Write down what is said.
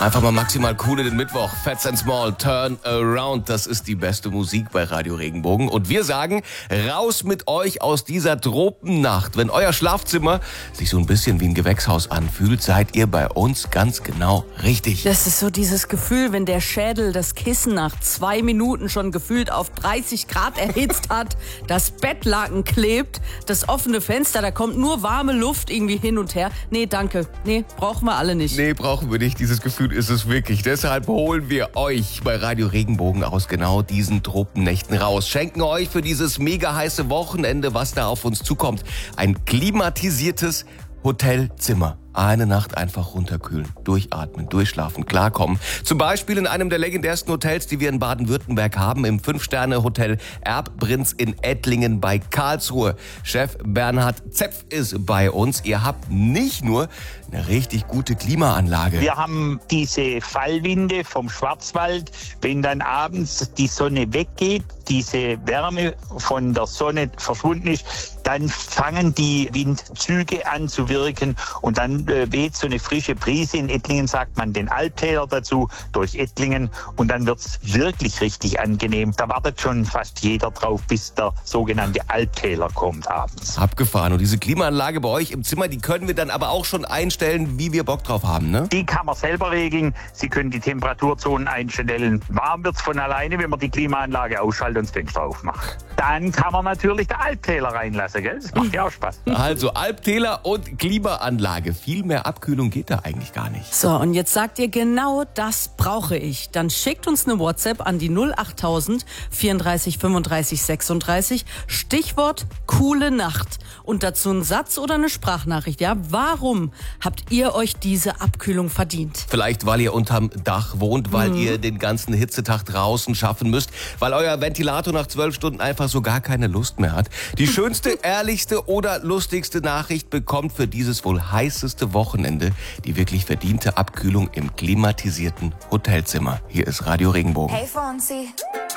Einfach mal maximal cool in den Mittwoch. Fats and Small, Turn Around. Das ist die beste Musik bei Radio Regenbogen. Und wir sagen, raus mit euch aus dieser Tropennacht. Wenn euer Schlafzimmer sich so ein bisschen wie ein Gewächshaus anfühlt, seid ihr bei uns ganz genau richtig. Das ist so dieses Gefühl, wenn der Schädel das Kissen nach 2 Minuten schon gefühlt auf 30 Grad erhitzt hat, das Bettlaken klebt, das offene Fenster, da kommt nur warme Luft irgendwie hin und her. Nee, danke. Nee, brauchen wir alle nicht. Nee, brauchen wir nicht. Dieses Gefühl ist es wirklich. Deshalb holen wir euch bei Radio Regenbogen aus genau diesen Tropennächten raus. Schenken euch für dieses mega heiße Wochenende, was da auf uns zukommt, ein klimatisiertes Hotelzimmer. Eine Nacht einfach runterkühlen, durchatmen, durchschlafen, klarkommen. Zum Beispiel in einem der legendärsten Hotels, die wir in Baden-Württemberg haben, im 5-Sterne-Hotel Erbprinz in Ettlingen bei Karlsruhe. Chef Bernhard Zepf ist bei uns. Ihr habt nicht nur eine richtig gute Klimaanlage. Wir haben diese Fallwinde vom Schwarzwald. Wenn dann abends die Sonne weggeht, diese Wärme von der Sonne verschwunden ist, dann fangen die Windzüge an zu wirken und dann weht so eine frische Brise. In Ettlingen sagt man den Albtäler dazu, durch Ettlingen, und dann wird's wirklich richtig angenehm. Da wartet schon fast jeder drauf, bis der sogenannte Albtäler kommt abends. Abgefahren. Und diese Klimaanlage bei euch im Zimmer, die können wir dann aber auch schon einstellen, wie wir Bock drauf haben, ne? Die kann man selber regeln. Sie können die Temperaturzonen einstellen. Warm wird's von alleine, wenn man die Klimaanlage ausschaltet und das Fenster aufmacht. Dann kann man natürlich den Albtäler reinlassen, gell? Das macht ja auch Spaß. Also Albtäler und Klimaanlage. Viel mehr Abkühlung geht da eigentlich gar nicht. So, und jetzt sagt ihr, genau das brauche ich. Dann schickt uns eine WhatsApp an die 08000 34 35 36. Stichwort coole Nacht. Und dazu einen Satz oder eine Sprachnachricht. Ja, warum habt ihr euch diese Abkühlung verdient? Vielleicht, weil ihr unterm Dach wohnt, weil ihr den ganzen Hitzetag draußen schaffen müsst, weil euer Ventilator nach 12 Stunden einfach so gar keine Lust mehr hat. Die schönste, ehrlichste oder lustigste Nachricht bekommt für dieses wohl heißeste Wochenende die wirklich verdiente Abkühlung im klimatisierten Hotelzimmer. Hier ist Radio Regenbogen. Hey Fonzie.